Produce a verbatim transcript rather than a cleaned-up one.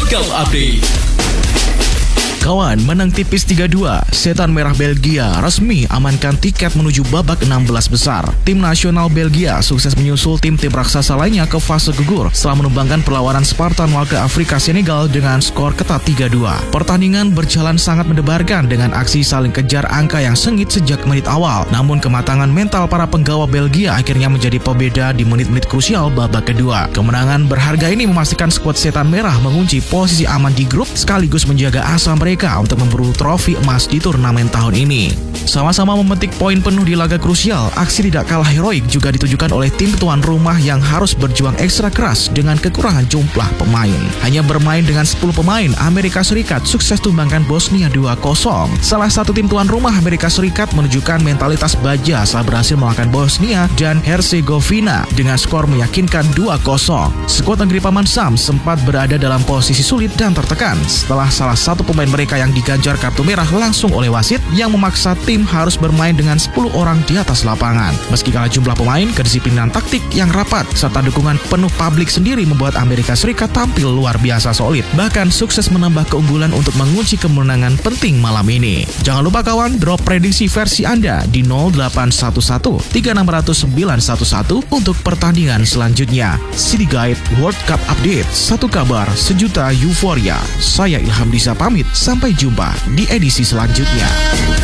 Cup Update. Kawan, menang tipis tiga dua. Setan Merah Belgia resmi amankan tiket menuju babak enam belas besar. Tim nasional Belgia sukses menyusul tim-tim raksasa lainnya ke fase gugur setelah menumbangkan perlawanan Spartan warga Afrika Senegal dengan skor ketat tiga dua. Pertandingan berjalan sangat mendebarkan dengan aksi saling kejar angka yang sengit sejak menit awal. Namun kematangan mental para penggawa Belgia akhirnya menjadi pembeda di menit-menit krusial babak kedua. Kemenangan berharga ini memastikan skuad Setan Merah mengunci posisi aman di grup sekaligus menjaga asa mereka untuk memburu trofi emas di turnamen tahun ini. Sama-sama memetik poin penuh di laga krusial, aksi tidak kalah heroik juga ditujukan oleh tim tuan rumah yang harus berjuang ekstra keras dengan kekurangan jumlah pemain. Hanya bermain dengan sepuluh pemain, Amerika Serikat sukses tumbangkan Bosnia dua kosong. Salah satu tim tuan rumah Amerika Serikat menunjukkan mentalitas baja setelah berhasil mengalahkan Bosnia dan Herzegovina dengan skor meyakinkan dua kosong. Skuad negeri Paman Sam sempat berada dalam posisi sulit dan tertekan setelah salah satu pemain mereka yang diganjar kartu merah langsung oleh wasit yang memaksa tim harus bermain dengan sepuluh orang di atas lapangan. Meski kalah jumlah pemain, kedisiplinan taktik yang rapat serta dukungan penuh publik sendiri membuat Amerika Serikat tampil luar biasa solid. Bahkan sukses menambah keunggulan untuk mengunci kemenangan penting malam ini. Jangan lupa kawan, drop prediksi versi Anda di nol delapan satu satu tiga enam nol nol sembilan satu satu untuk pertandingan selanjutnya. City Guide World Cup Update, satu kabar, sejuta euforia. Saya Ilham Disa pamit, sampai jumpa di edisi selanjutnya.